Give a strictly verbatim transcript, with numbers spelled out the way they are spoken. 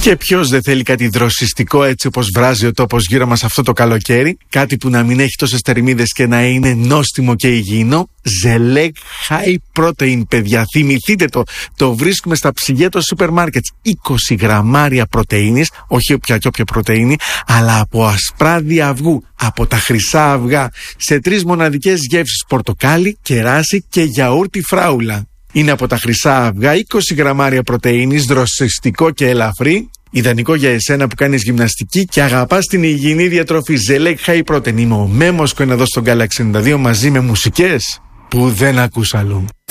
Και ποιος δεν θέλει κάτι δροσιστικό έτσι όπως βράζει ο τόπος γύρω μας αυτό το καλοκαίρι? Κάτι που να μην έχει τόσες θερμίδες και να είναι νόστιμο και υγιεινό. Ζελέγ High Protein, παιδιά. Θυμηθείτε το. Το βρίσκουμε στα ψυγεία των σούπερ μάρκετς. είκοσι γραμμάρια πρωτεΐνης, όχι όποια και όποια πρωτεΐνη, αλλά από ασπράδι αυγού, από τα χρυσά αυγά, σε τρεις μοναδικές γεύσεις: πορτοκάλι, κεράσι και γιαούρτι φράουλα. Είναι από τα χρυσά αυγά, είκοσι γραμμάρια πρωτεΐνης, δροσιστικό και ελαφρύ. Ιδανικό για εσένα που κάνεις γυμναστική και αγαπάς την υγιεινή διατροφή. Ζελέγ High Protein. Είμαι ο Μέμος και είναι εδώ στον Galaxy ενενήντα δύο μαζί με μουσικές που δεν ακούς αλλού.